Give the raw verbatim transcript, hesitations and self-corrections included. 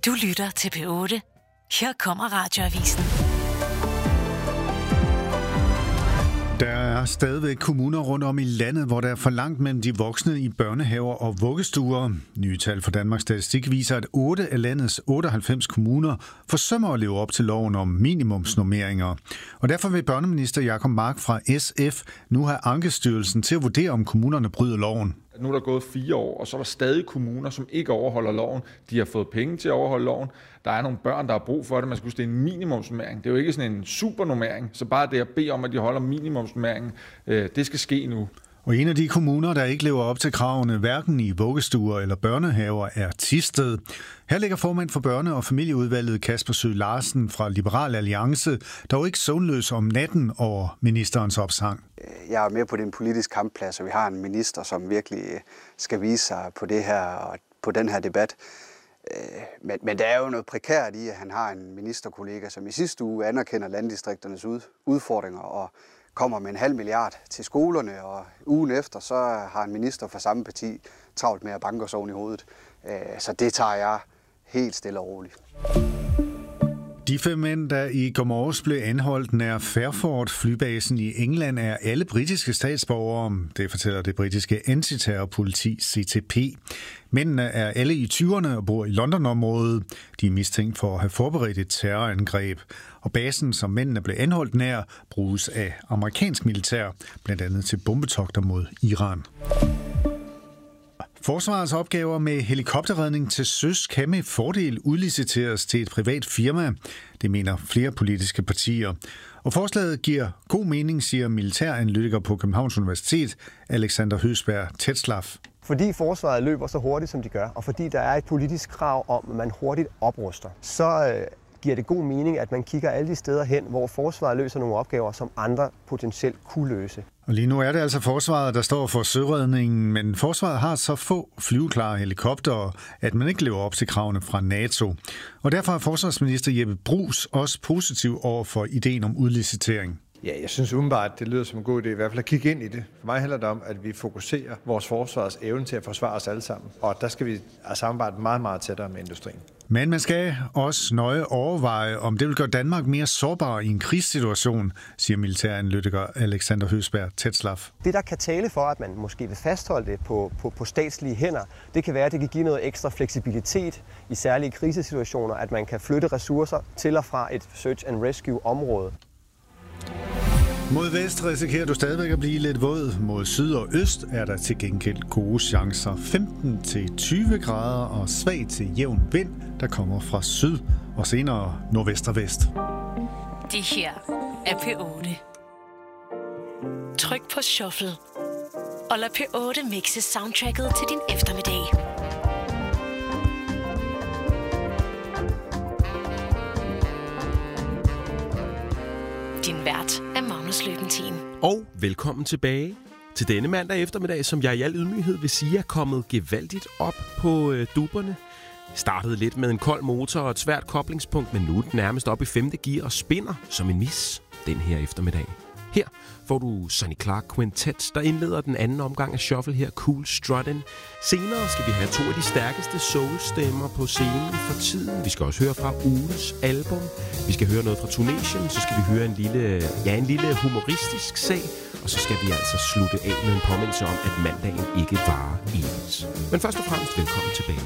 Du lytter til P otte. Her kommer Radioavisen. Der er stadigvæk kommuner rundt om i landet, hvor der er for langt mellem de voksne i børnehaver og vuggestuer. Nye tal fra Danmarks Statistik viser, at otte af landets otteoghalvfems kommuner forsømmer at leve op til loven om minimumsnormeringer. Og derfor vil børneminister Jacob Mark fra S F nu have Ankestyrelsen til at vurdere, om kommunerne bryder loven. Nu er der gået fire år, og så er der stadig kommuner, som ikke overholder loven. De har fået penge til at overholde loven. Der er nogle børn, der har brug for det. Man skal huske, det er en minimumsnormering. Det er jo ikke sådan en supernormering. Så bare det at bede om, at de holder minimumsnormeringen, øh, det skal ske nu. Og en af de kommuner, der ikke lever op til kravene, hverken i vuggestuer eller børnehaver, er Thisted. Her ligger formand for børne- og familieudvalget Kasper Søe Larsen fra Liberal Alliance, dog ikke søvnløs om natten over ministerens opsang. Jeg er med på den politiske kampplads, og vi har en minister, som virkelig skal vise sig på det her og på den her debat. Men, men der er jo noget prekært i, at han har en ministerkollega, som i sidste uge anerkender landdistrikternes udfordringer og kommer med en halv milliard til skolerne, og ugen efter så har en minister fra samme parti travlt med at banke os oven i hovedet. Så det tager jeg helt stille og roligt. De fem mænd, der i går morges blev anholdt nær Fairford flybasen i England, er alle britiske statsborgere. Det fortæller det britiske antiterrorpoliti C T P. Mændene er alle i tyverne og bor i London-området. De er mistænkt for at have forberedt et terrorangreb. Og basen, som mændene blev anholdt nær, bruges af amerikansk militær, blandt andet til bombetogter mod Iran. Forsvarets opgaver med helikopterredning til søs kan med fordel udliciteres til et privat firma. Det mener flere politiske partier. Og forslaget giver god mening, siger militæranalytiker på Københavns Universitet, Alexander Høsberg Tetzlaff. Fordi forsvaret løber så hurtigt, som de gør, og fordi der er et politisk krav om, at man hurtigt opruster, så øh, giver det god mening, at man kigger alle de steder hen, hvor forsvaret løser nogle opgaver, som andre potentielt kunne løse. Og lige nu er det altså forsvaret, der står for søredningen, men forsvaret har så få flyveklare helikoptere, at man ikke lever op til kravene fra NATO. Og derfor er forsvarsminister Jeppe Bruus også positiv over for ideen om udlicitering. Ja, jeg synes umiddelbart, det lyder som en god idé, i hvert fald at kigge ind i det. For mig handler det om, at vi fokuserer vores forsvars evne til at forsvare os alle sammen. Og der skal vi samarbejde meget, meget tættere med industrien. Men man skal også nøje overveje, om det vil gøre Danmark mere sårbar i en krigssituation, siger militæranalytiker Alexander Høsberg Tetzlaff. Det, der kan tale for, at man måske vil fastholde det på, på, på statslige hænder, det kan være, at det kan give noget ekstra fleksibilitet i særlige krisesituationer, at man kan flytte ressourcer til og fra et search and rescue-område. Mod vest risikerer du stadigvæk at blive lidt våd. Mod syd og øst er der til gengæld gode chancer. femten til tyve grader og svag til jævn vind, der kommer fra syd og senere nordvest og vest. Det her er P otte. Tryk på shuffle og lad P otte mixe soundtracket til din eftermiddag. Din vært er Magnus Løbentin. Og velkommen tilbage til denne mandag eftermiddag, som jeg i al ydmyghed vil sige er kommet gevaldigt op på øh, duberne. Startede lidt med en kold motor og et svært koblingspunkt, men nu er den nærmest op i femte gear og spinner som en mis den her eftermiddag. Her får du Sonny Clark Quintet, der indleder den anden omgang af Shuffle her, Cool Struttin'. Senere skal vi have to af de stærkeste soul-stemmer på scenen for tiden. Vi skal også høre fra ugens album. Vi skal høre noget fra Tunesien, så skal vi høre en lille, ja, en lille humoristisk sag. Og så skal vi altså slutte af med en påmindelse om, at mandagen ikke varer evigt. Men først og fremmest velkommen tilbage.